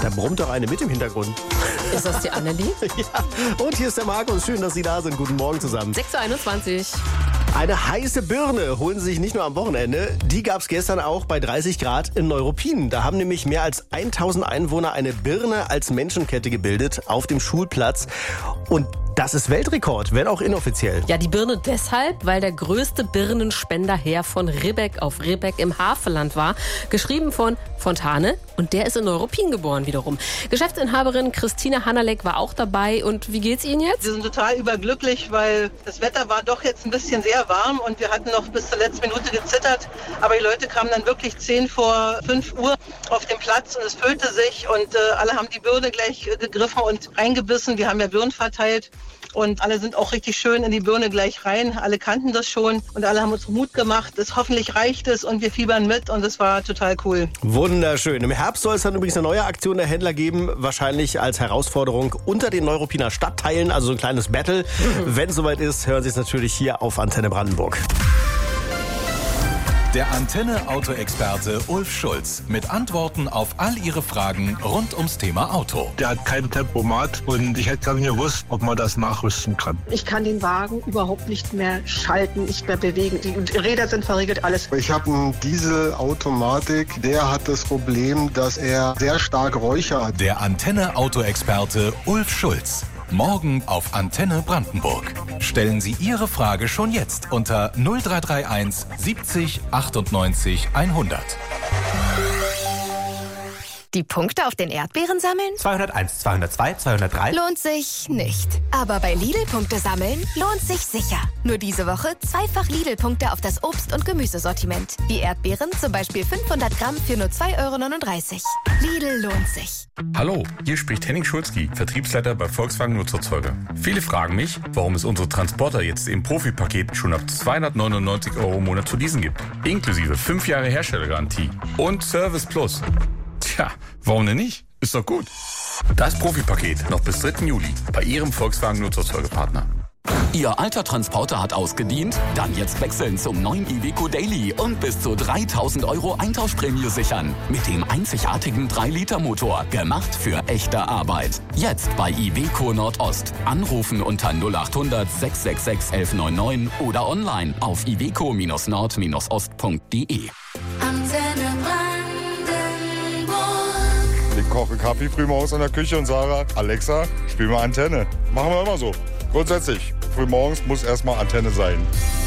Da brummt doch eine mit im Hintergrund. Ist das die Annelie? Ja, und hier ist der Markus. Schön, dass Sie da sind. Guten Morgen zusammen. 6.21 Uhr. Eine heiße Birne holen Sie sich nicht nur am Wochenende. Die gab es gestern auch bei 30 Grad in Neuruppin. Da haben nämlich mehr als 1000 Einwohner eine Birne als Menschenkette gebildet auf dem Schulplatz. Und das ist Weltrekord, wenn auch inoffiziell. Ja, die Birne deshalb, weil der größte Birnenspenderherr von Ribbeck auf Ribbeck im Havelland war. Geschrieben von Fontane und der ist in Neuruppin geboren wiederum. Geschäftsinhaberin Christina Hanalek war auch dabei. Und wie geht's Ihnen jetzt? Wir sind total überglücklich, weil das Wetter war doch jetzt ein bisschen sehr warm und wir hatten noch bis zur letzten Minute gezittert. Aber die Leute kamen dann wirklich 10 vor 5 Uhr auf den Platz und es füllte sich und alle haben die Birne gleich gegriffen und reingebissen. Wir haben ja Birnen verteilt. Und alle sind auch richtig schön in die Birne gleich rein. Alle kannten das schon und alle haben uns Mut gemacht. Hoffentlich reicht es und wir fiebern mit und es war total cool. Wunderschön. Im Herbst soll es dann übrigens eine neue Aktion der Händler geben. Wahrscheinlich als Herausforderung unter den Neuruppiner Stadtteilen. Also so ein kleines Battle. Wenn es soweit ist, hören Sie es natürlich hier auf Antenne Brandenburg. Der Antenne-Auto-Experte Ulf Schulz mit Antworten auf all Ihre Fragen rund ums Thema Auto. Der hat kein Tempomat und ich hätte gar nicht gewusst, ob man das nachrüsten kann. Ich kann den Wagen überhaupt nicht mehr schalten, nicht mehr bewegen. Die Räder sind verriegelt, alles. Ich habe einen Dieselautomatik, der hat das Problem, dass er sehr stark räuchert. Der Antenne-Auto-Experte Ulf Schulz. Morgen auf Antenne Brandenburg. Stellen Sie Ihre Frage schon jetzt unter 0331 70 98 100. Die Punkte auf den Erdbeeren sammeln? 201, 202, 203. Lohnt sich nicht. Aber bei Lidl-Punkte sammeln lohnt sich sicher. Nur diese Woche zweifach Lidl-Punkte auf das Obst- und Gemüsesortiment. Die Erdbeeren zum Beispiel 500 Gramm für nur 2,39 €. Lidl lohnt sich. Hallo, hier spricht Henning Schulzki, Vertriebsleiter bei Volkswagen Nutzerzeuger. Viele fragen mich, warum es unsere Transporter jetzt im Profipaket schon ab 299 € im Monat zu leasen gibt. Inklusive 5 Jahre Herstellergarantie und Service Plus. Tja, warum denn nicht? Ist doch gut. Das Profipaket noch bis 3. Juli bei Ihrem Volkswagen Nutzerzeugerpartner. Ihr alter Transporter hat ausgedient? Dann jetzt wechseln zum neuen Iveco Daily und bis zu 3.000 € Eintauschprämie sichern. Mit dem einzigartigen 3-Liter-Motor, gemacht für echte Arbeit. Jetzt bei Iveco Nordost. Anrufen unter 0800 666 1199 oder online auf iveco-nord-ost.de. Ich koche Kaffee frühmorgens in der Küche und sage, Alexa, spiel mal Antenne. Machen wir immer so. Grundsätzlich, frühmorgens muss erstmal Antenne sein.